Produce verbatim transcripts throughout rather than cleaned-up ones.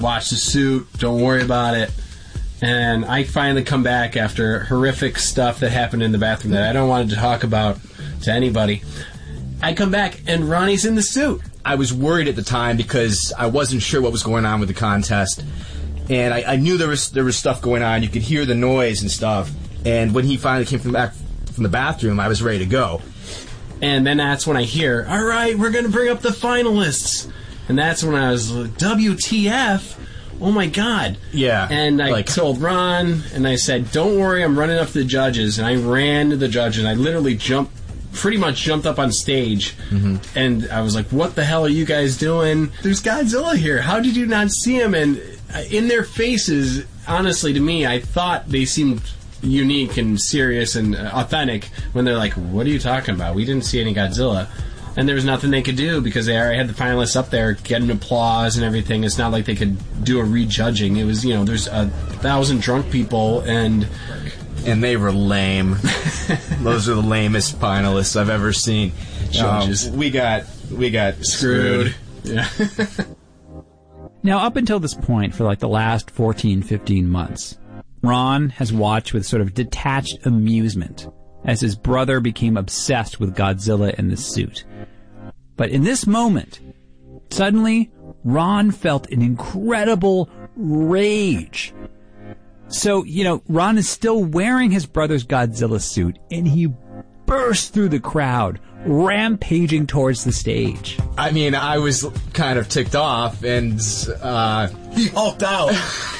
watch the suit, don't worry about it. And I finally come back after horrific stuff that happened in the bathroom that I don't want to talk about to anybody. I come back, and Ronnie's in the suit. I was worried at the time because I wasn't sure what was going on with the contest. And I, I knew there was there was stuff going on. You could hear the noise and stuff. And when he finally came from back from the bathroom, I was ready to go. And then that's when I hear, all right, we're going to bring up the finalists. And that's when I was like, W T F? Oh, my God. Yeah. And I like, told Ron, and I said, don't worry, I'm running up to the judges. And I ran to the judges, and I literally jumped, pretty much jumped up on stage. Mm-hmm. And I was like, what the hell are you guys doing? There's Godzilla here. How did you not see him? And in their faces, honestly, to me, I thought they seemed unique and serious and authentic when they're like, what are you talking about? We didn't see any Godzilla. And there was nothing they could do because they already had the finalists up there getting applause and everything. It's not like they could do a rejudging. It was, you know, there's a thousand drunk people and... And they were lame. Those are the lamest finalists I've ever seen. Judges. Um, we got, we got screwed. screwed. Yeah. Now, up until this point, for like the last fourteen, fifteen months, Ron has watched with sort of detached amusement as his brother became obsessed with Godzilla in the suit. But in this moment, suddenly, Ron felt an incredible rage. So, you know, Ron is still wearing his brother's Godzilla suit, and he bursts through the crowd, rampaging towards the stage. I mean, I was kind of ticked off, and, uh... He hulked out.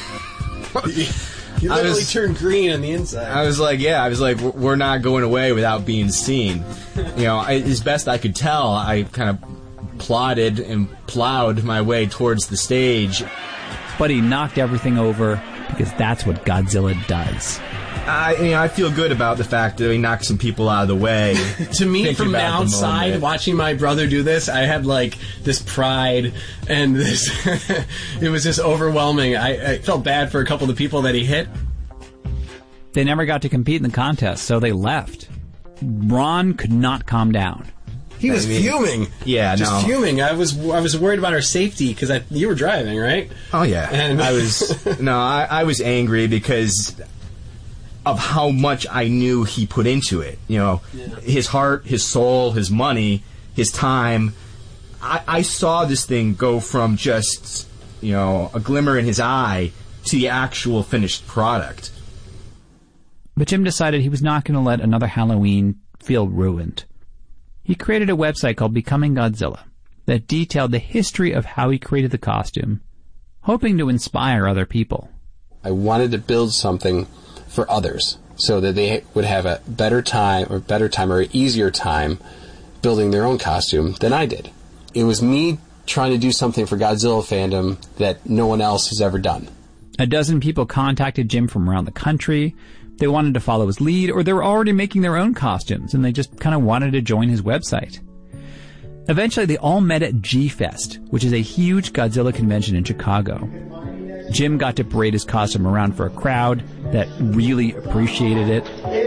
You literally was, turned green on the inside. I was like, yeah, I was like, we're not going away without being seen. You know, I, as best I could tell, I kind of plodded and plowed my way towards the stage. But he knocked everything over because that's what Godzilla does. I, you know, I feel good about the fact that he knocked some people out of the way. To me, from the outside, the watching my brother do this, I had like this pride and this. It was just overwhelming. I, I felt bad for a couple of the people that he hit. They never got to compete in the contest, so they left. Ron could not calm down. He was I mean, fuming. Yeah, just no. fuming. I was I was worried about our safety because you were driving, right? Oh yeah, and I was. No, I, I was angry because of how much I knew he put into it. You know, yeah. His heart, his soul, his money, his time. I, I saw this thing go from just, you know, a glimmer in his eye to the actual finished product. But Jim decided he was not going to let another Halloween feel ruined. He created a website called Becoming Godzilla that detailed the history of how he created the costume, hoping to inspire other people. I wanted to build something for others so that they would have a better time or better time or an easier time building their own costume than I did. It was me trying to do something for Godzilla fandom that no one else has ever done. A dozen people contacted Jim from around the country. They wanted to follow his lead, or they were already making their own costumes, and they just kind of wanted to join his website. Eventually, they all met at G-Fest, which is a huge Godzilla convention in Chicago. Jim got to parade his costume around for a crowd that really appreciated it.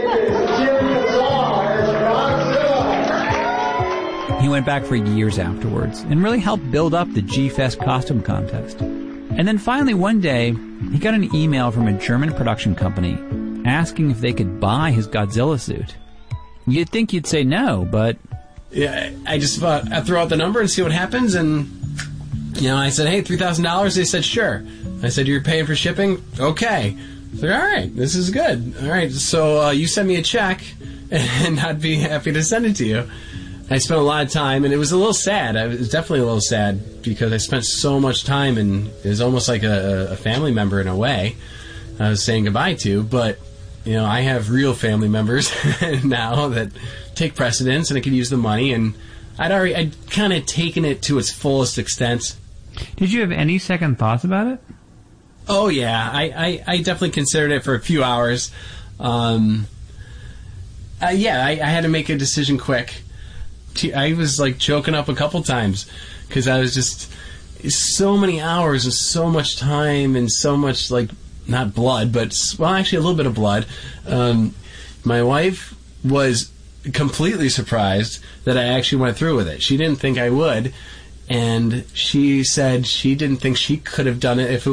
He went back for years afterwards and really helped build up the G-Fest costume contest. And then finally one day, he got an email from a German production company asking if they could buy his Godzilla suit. You'd think you'd say no, but... Yeah, I just thought I'd throw out the number and see what happens, and, you know, I said, hey, three thousand dollars? They said, sure. I said, you're paying for shipping? Okay. I said, all right, this is good. All right, so uh, you send me a check, and I'd be happy to send it to you. I spent a lot of time, and it was a little sad. I was definitely a little sad because I spent so much time, and it was almost like a, a family member in a way I was saying goodbye to. But, you know, I have real family members now that take precedence, and I could use the money. And I'd already, I'd kind of taken it to its fullest extent. Did you have any second thoughts about it? Oh, yeah. I, I, I definitely considered it for a few hours. Um, uh, yeah, I, I had to make a decision quick. I was like choking up a couple times because I was just so many hours and so much time and so much, like, not blood, but, well, actually a little bit of blood. Um, my wife was completely surprised that I actually went through with it. She didn't think I would, and she said she didn't think she could have done it if it